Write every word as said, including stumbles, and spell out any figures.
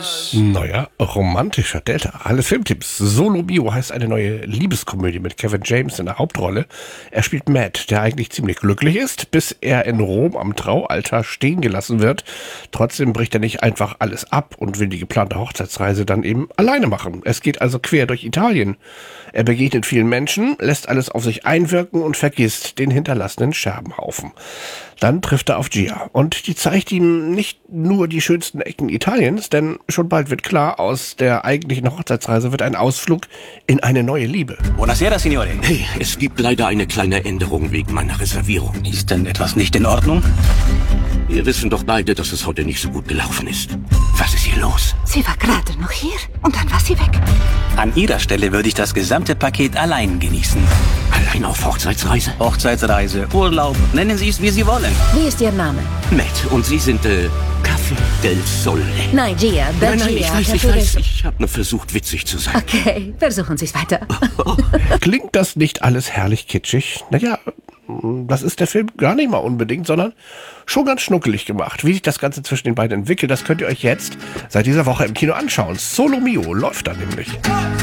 Spaß. Neuer romantischer Delta. Alle Filmtipps. Solo Mio heißt eine neue Liebeskomödie mit Kevin James in der Hauptrolle. Er spielt Matt, der eigentlich ziemlich glücklich ist, bis er in Rom am Traualtar stehen gelassen wird. Trotzdem bricht er nicht einfach alles ab und will die geplante Hochzeitsreise dann eben alleine machen. Es geht also quer durch Italien. Er begegnet vielen Menschen, lässt alles auf sich einwirken und vergisst den hinterlassenen Scherbenhaufen. Dann trifft er auf Gia und die zeigt ihm nicht nur die schönsten Ecken Italiens, denn schon bald wird klar, aus der eigentlichen Hochzeitsreise wird ein Ausflug in eine neue Liebe. Buonasera, Signore. Hey, es gibt leider eine kleine Änderung wegen meiner Reservierung. Ist denn etwas nicht in Ordnung? Wir wissen doch beide, dass es heute nicht so gut gelaufen ist. Was ist hier los? Sie war gerade noch hier und dann war sie weg. An Ihrer Stelle würde ich das gesamte Paket allein genießen. Allein auf Hochzeitsreise? Hochzeitsreise, Urlaub, nennen Sie es, wie Sie wollen. Wie ist Ihr Name? Matt, und Sie sind, äh, Café del Sole. Nein, Gia. Nein, nein, ich weiß, ich Café weiß. del- Ich habe nur versucht, witzig zu sein. Okay, versuchen Sie es weiter. Klingt das nicht alles herrlich kitschig? Naja, das ist der Film gar nicht mal unbedingt, sondern schon ganz schnuckelig gemacht. Wie sich das Ganze zwischen den beiden entwickelt, das könnt ihr euch jetzt seit dieser Woche im Kino anschauen. Solo Mio läuft da nämlich.